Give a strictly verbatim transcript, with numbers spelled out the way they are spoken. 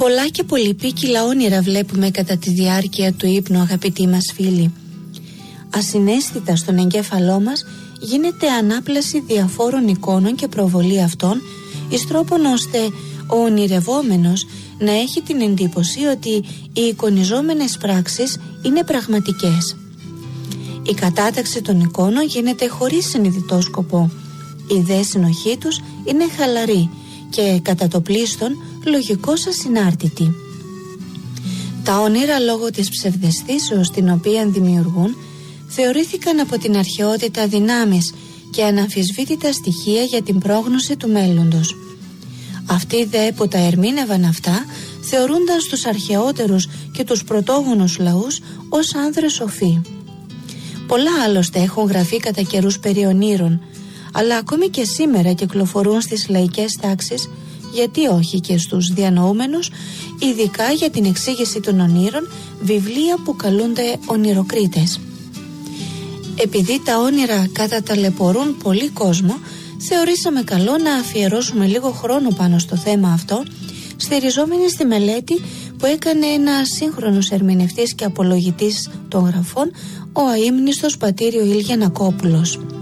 Πολλά και πολυπίκυλα όνειρα βλέπουμε κατά τη διάρκεια του ύπνου, αγαπητοί μας φίλοι. Ασυναίσθητα στον εγκέφαλό μας γίνεται ανάπλαση διαφόρων εικόνων και προβολή αυτών, εις τρόπον ώστε ο ονειρευόμενος να έχει την εντύπωση ότι οι εικονιζόμενες πράξεις είναι πραγματικές. Η κατάταξη των εικόνων γίνεται χωρίς συνειδητό σκοπό. Η δε συνοχή τους είναι χαλαρή και κατά το πλείστον λογικώς ασυνάρτητη. Τα όνειρα, λόγω της ψευδαισθήσεως την οποία δημιουργούν, θεωρήθηκαν από την αρχαιότητα δυνάμεις και αναμφισβήτητα στοιχεία για την πρόγνωση του μέλλοντος. Αυτοί δε που τα ερμήνευαν αυτά θεωρούνταν στους αρχαιότερους και τους πρωτόγονους λαούς ως άνδρες σοφοί. Πολλά άλλωστε έχουν γραφεί κατά καιρούς περί ονείρων, αλλά ακόμη και σήμερα κυκλοφορούν στις λαϊκές τάξεις, γιατί όχι και στους διανοούμενους, ειδικά για την εξήγηση των ονείρων, βιβλία που καλούνται ονειροκρίτες. Επειδή τα όνειρα καταταλαιπωρούν πολύ κόσμο, θεωρήσαμε καλό να αφιερώσουμε λίγο χρόνο πάνω στο θέμα αυτό, στηριζόμενοι στη μελέτη που έκανε ένας σύγχρονος ερμηνευτής και απολογητής των γραφών, ο αείμνηστος πατήρ Ιωήλ Γιαννακόπουλος.